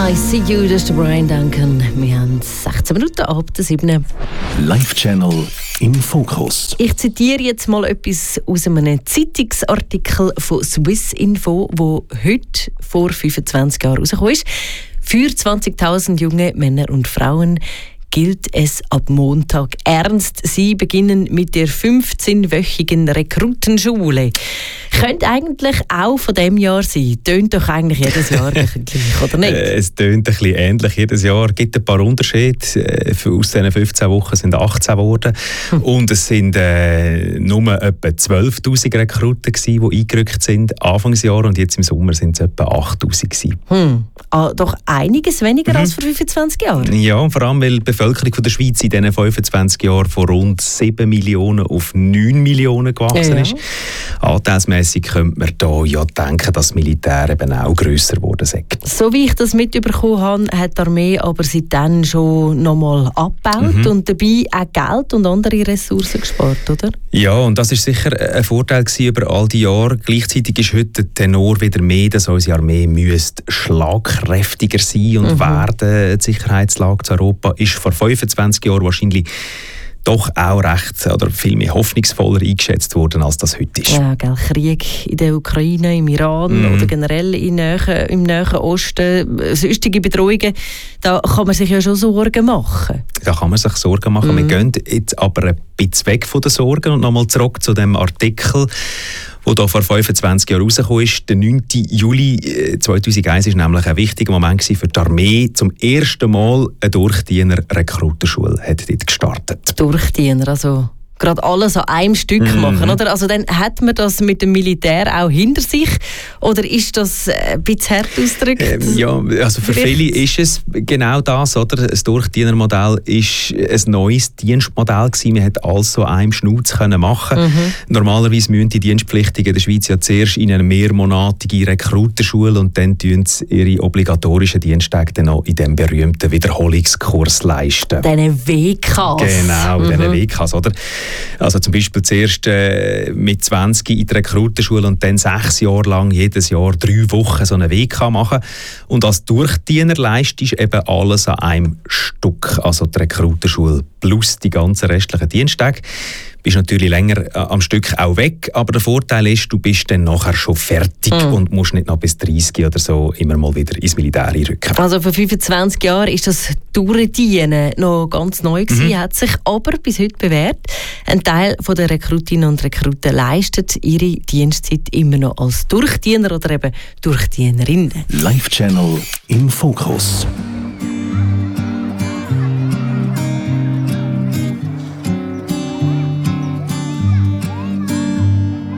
I See You, das ist Brian Duncan. Wir haben 16 Minuten ab der 7. Live-Channel im Fokus. Ich zitiere jetzt mal etwas aus einem Zeitungsartikel von Swissinfo, wo heute vor 25 Jahren rausgekommen ist. Für 20.000 junge Männer und Frauen gilt es ab Montag ernst. Sie beginnen mit der 15-wöchigen Rekrutenschule. Könnte eigentlich auch von diesem Jahr sein. Tönt doch eigentlich jedes Jahr gleich, oder nicht? Es tönt ein bisschen ähnlich jedes Jahr. Es gibt ein paar Unterschiede. Aus diesen 15 Wochen sind 18 geworden. Und es sind nur etwa 12'000 Rekruten gewesen, die eingerückt sind Anfangsjahr. Und jetzt im Sommer sind es etwa 8'000 gewesen. Doch einiges weniger als vor 25 Jahren. Ja, und vor allem, weil die Bevölkerung von der Schweiz in diesen 25 Jahren von rund 7 Millionen auf 9 Millionen gewachsen ist. Anteilsmässig könnte man da ja denken, dass das Militär eben auch grösser geworden ist. So wie ich das mitbekommen habe, hat die Armee aber seitdem schon nochmal abgebaut und dabei auch Geld und andere Ressourcen gespart, oder? Ja, und das ist sicher ein Vorteil gewesen über all die Jahre. Gleichzeitig ist heute der Tenor wieder mehr, dass unsere Armee müsste schlagkräftiger sein und werden. Die Sicherheitslage zu Europa ist vor 25 Jahren wahrscheinlich doch auch recht oder viel mehr hoffnungsvoller eingeschätzt worden, als das heute ist. Ja, gell, Krieg in der Ukraine, im Iran oder generell im Nahen Osten, sonstige Bedrohungen, da kann man sich ja schon Sorgen machen. Da kann man sich Sorgen machen. Wir gehen jetzt aber ein bisschen weg von den Sorgen und nochmal zurück zu dem Artikel, der da vor 25 Jahren rausgekommen ist. Der 9. Juli 2001 war nämlich ein wichtiger Moment für die Armee. Zum ersten Mal eine Durchdiener-Rekrutenschule hat dort gestartet. Durchdiener, also gerade alles an einem Stück machen, oder? Also dann hat man das mit dem Militär auch hinter sich, oder ist das ein bisschen hart ausgedrückt? Ja, also für viele ist es genau das, oder? Das Durchdienermodell ist ein neues Dienstmodell gewesen. Man hat alles so an einem Schnauz machen. Normalerweise müssen die Dienstpflichtigen in der Schweiz ja zuerst in eine mehrmonatige Rekrutenschule und dann tun sie ihre obligatorischen Diensttage dann noch in dem berühmten Wiederholungskurs leisten. Diese WKs. Genau, diese WKs, oder? Also zum Beispiel zuerst mit 20 in die Rekrutenschule und dann 6 Jahre lang jedes Jahr 3 Wochen so eine WK machen. Und als Durchdiener leistest du eben alles an einem Stück. Also die Rekrutenschule plus die ganzen restlichen Diensttage. Du bist natürlich länger am Stück auch weg, aber der Vorteil ist, du bist dann nachher schon fertig und musst nicht noch bis 30 oder so immer mal wieder ins Militär rücken. Also vor 25 Jahren ist das Durchdienen noch ganz neu gewesen, hat sich aber bis heute bewährt. Ein Teil der Rekrutinnen und Rekruten leistet ihre Dienstzeit immer noch als Durchdiener oder eben Durchdienerinnen. Live-Channel im Fokus.